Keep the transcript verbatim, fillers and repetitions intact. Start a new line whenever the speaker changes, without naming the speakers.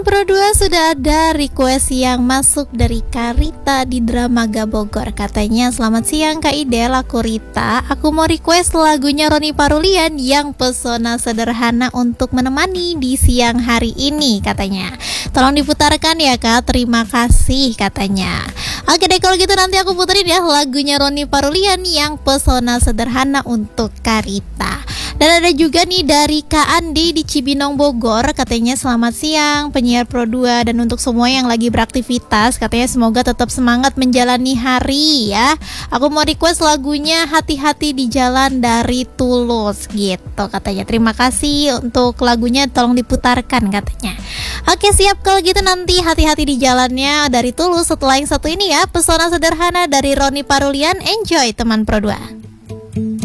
Pro dua sudah ada request yang masuk dari Karita di Dramaga Bogor. Katanya, selamat siang Kak Idel, aku Rita. Aku mau request lagunya Ronny Parulian yang pesona sederhana untuk menemani di siang hari ini katanya. Tolong diputarkan ya Kak, terima kasih katanya. Oke deh, kalau gitu nanti aku puterin ya lagunya Ronny Parulian yang pesona sederhana untuk Karita. Dan ada juga nih dari Kak Andi di Cibinong Bogor. Katanya selamat siang penyiar Pro dua. Dan untuk semua yang lagi beraktivitas, katanya semoga tetap semangat menjalani hari ya. Aku mau request lagunya Hati-hati di Jalan dari Tulus gitu katanya. Terima kasih untuk lagunya, tolong diputarkan katanya. Oke siap, kalau gitu nanti Hati-hati di Jalannya dari Tulus setelah yang satu ini ya, pesona sederhana dari Ronny Parulian. Enjoy teman Pro dua.